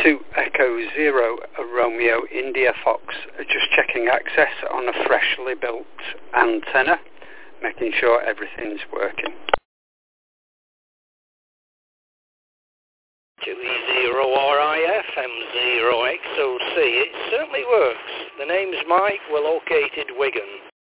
2 Echo 0 Romeo India Fox, just checking access on a freshly built antenna, making sure everything's working. 2E0RIF M0XOC, it certainly works. The name's Mike, we're located Wigan.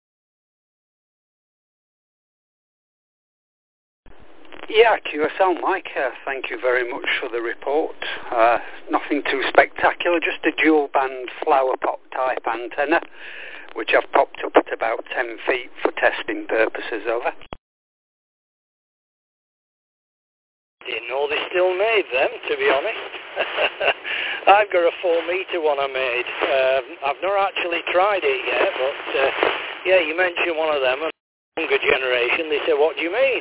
Yeah, QSL Mike, thank you very much for the report. Nothing too spectacular, just a dual band flower pot type antenna, which I've popped up at about 10 feet for testing purposes, over. Didn't know they still made them, to be honest. I've got a 4 metre one I made. I've not actually tried it yet, but yeah, you mentioned one of them, and younger generation, they say, what do you mean?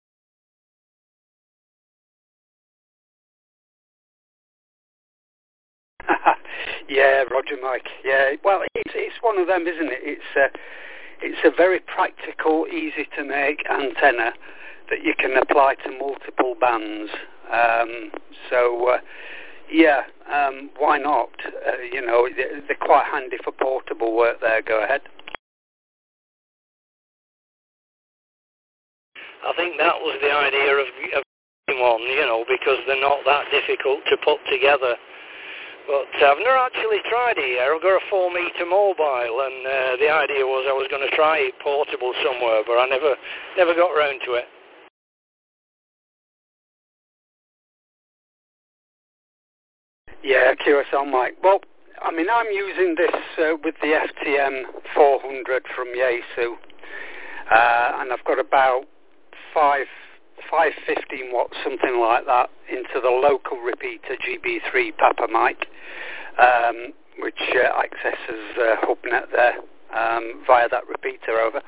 Yeah, Roger Mike. Yeah, well, it's one of them, isn't it? It's a very practical, easy to make antenna that you can apply to multiple bands. Yeah, why not? You know, they're quite handy for portable work there. Go ahead. I think that was the idea of one, you know, because they're not that difficult to put together. But I've never actually tried it yet. I've got a 4 metre mobile, and the idea was I was going to try it portable somewhere, but I never got round to it. Yeah, QSL Mike. Well, I mean, I'm using this with the FTM 400 from Yaesu, and I've got about 515 watts, something like that, into the local repeater GB3 Papa Mike, which accesses HubNet there via that repeater, over.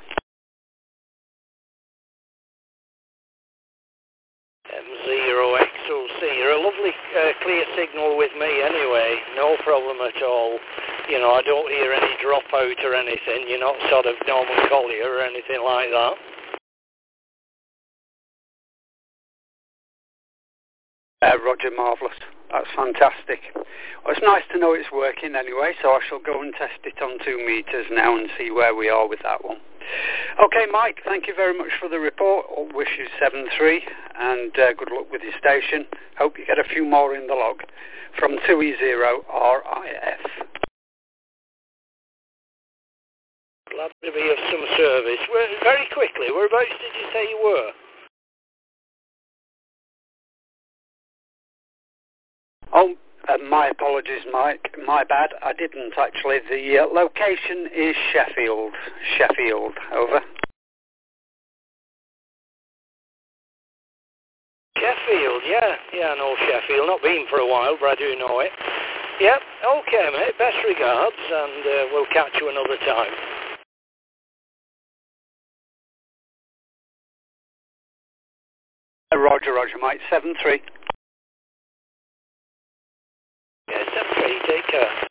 M0XOC, you're a lovely clear signal with me anyway, no problem at all. You know, I don't hear any dropout or anything, you're not sort of Norman Collier or anything like that. Roger, marvellous. That's fantastic. Well, it's nice to know it's working anyway, so I shall go and test it on 2 meters now and see where we are with that one. Okay, Mike, thank you very much for the report. All wishes 7-3, and good luck with your station. Hope you get a few more in the log. From 2E0RIF. Glad to be of some service. Very quickly, whereabouts did you say you were? Oh, my apologies, Mike. My bad. I didn't actually. The location is Sheffield. Sheffield, over. Sheffield, yeah, I know Sheffield. Not been for a while, but I do know it. Yep, okay, mate. Best regards, and we'll catch you another time. Roger, Mike. 7-3. Yeah, 7-3. Take care.